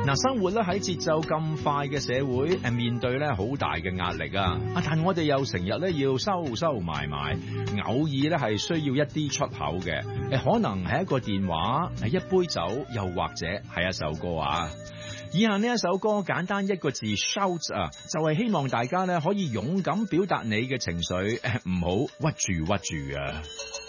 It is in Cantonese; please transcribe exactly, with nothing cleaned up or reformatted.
嗱，生活咧喺節奏咁快嘅社會，誒面對咧好大嘅壓力啊！啊，但我哋又成日咧要收收埋埋，偶爾咧係需要一啲出口嘅，誒可能係一個電話，係一杯酒，又或者係一首歌啊！以下呢一首歌簡單一個字 shout 啊，就係希望大家咧可以勇敢表達你嘅情緒，誒唔好屈住屈住啊！